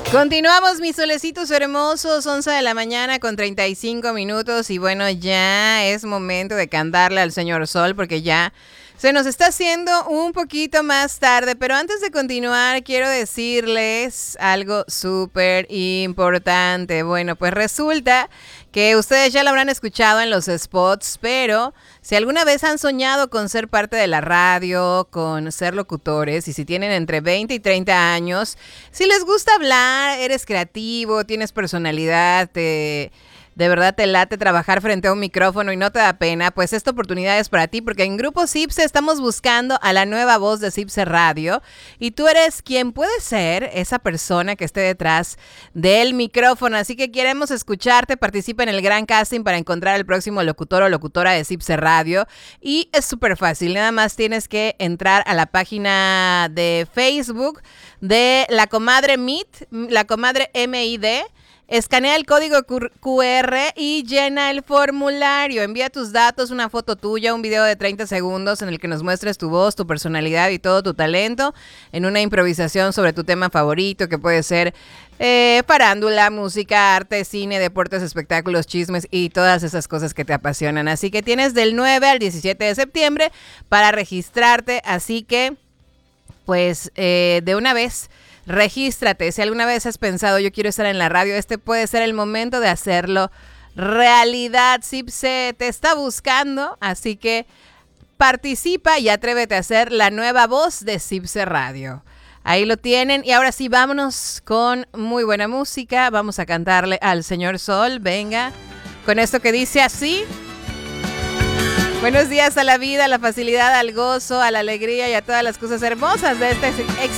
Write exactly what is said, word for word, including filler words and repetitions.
Continuamos, mis solecitos hermosos, once de la mañana con treinta y cinco minutos y bueno, ya es momento de cantarle al señor Sol porque ya se nos está haciendo un poquito más tarde, pero antes de continuar quiero decirles algo súper importante. Bueno, pues resulta que ustedes ya lo habrán escuchado en los spots, pero si alguna vez han soñado con ser parte de la radio, con ser locutores, y si tienen entre veinte y treinta años, si les gusta hablar, eres creativo, tienes personalidad, te... de verdad te late trabajar frente a un micrófono y no te da pena, pues esta oportunidad es para ti porque en Grupo Cipse estamos buscando a la nueva voz de Cipse Radio y tú eres quien puede ser esa persona que esté detrás del micrófono, así que queremos escucharte. Participa en el gran casting para encontrar el próximo locutor o locutora de Cipse Radio y es súper fácil, nada más tienes que entrar a la página de Facebook de La Comadre Meet, La Comadre M I D. Escanea el código Q R y llena el formulario. Envía tus datos, una foto tuya, un video de treinta segundos en el que nos muestres tu voz, tu personalidad y todo tu talento en una improvisación sobre tu tema favorito, que puede ser eh, farándula, música, arte, cine, deportes, espectáculos, chismes y todas esas cosas que te apasionan. Así que tienes del nueve al diecisiete de septiembre para registrarte. Así que, pues, eh, de una vez... regístrate. Si alguna vez has pensado yo quiero estar en la radio, este puede ser el momento de hacerlo realidad. Cipse te está buscando, así que participa y atrévete a ser la nueva voz de Cipse Radio. Ahí lo tienen y ahora sí vámonos con muy buena música. Vamos a cantarle al señor Sol, venga, con esto que dice así. Buenos días a la vida, a la facilidad, al gozo, a la alegría y a todas las cosas hermosas de este